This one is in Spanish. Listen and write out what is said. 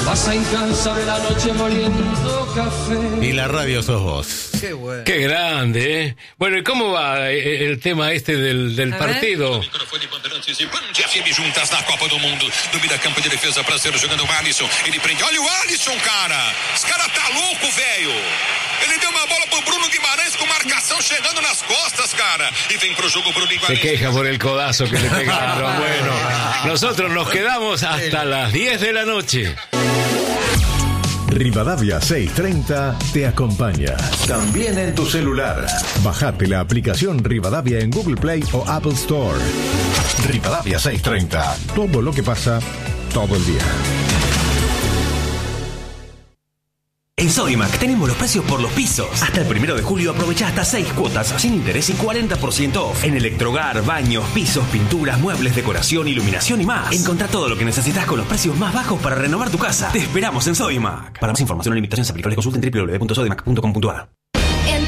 Pasa incansable la noche moliendo café. Y la radio sos vos. Qué bueno. Qué grande, ¿eh? Bueno, ¿y cómo va el tema este del partido? Microfone Bandeirantes e Band FM juntas na Copa do Mundo. Do campo de defesa pra ser jogando o Alisson. Ele prende. Olha o Alisson, cara. Esse cara tá louco, velho. Ele deu uma bola pro Bruno Guimarães com marcação chegando nas costas, cara. E vem pro jogo Bruno Guimarães. Se queja por el codazo que le pegaron. Bueno, nosotros nos quedamos hasta las 10 de la noche. Rivadavia 630 te acompaña. También en tu celular. Bajate la aplicación Rivadavia en Google Play o Apple Store. Rivadavia 630. Todo lo que pasa, todo el día. En Sodimac tenemos los precios por los pisos. Hasta el 1 de julio aprovecha hasta 6 cuotas sin interés y 40% off. En electrohogar, baños, pisos, pinturas, muebles, decoración, iluminación y más. Encontrá todo lo que necesitas con los precios más bajos para renovar tu casa. Te esperamos en Sodimac. Para más información o limitaciones aplicables consulta en www.sodimac.com.ar.